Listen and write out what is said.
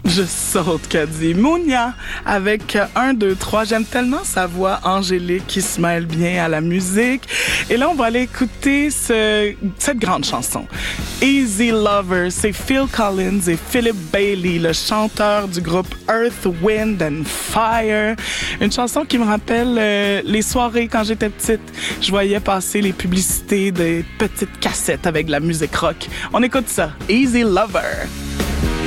Je saute, qu'a dit Mounia, avec 1, 2, 3. J'aime tellement sa voix angélique qui se mêle bien à la musique. Et là, on va aller écouter cette grande chanson. Easy Lover, c'est Phil Collins et Philip Bailey, le chanteur du groupe Earth, Wind and Fire. Une chanson qui me rappelle les soirées quand j'étais petite. Je voyais passer les publicités des petites cassettes avec de la musique rock. On écoute ça. Easy Lover.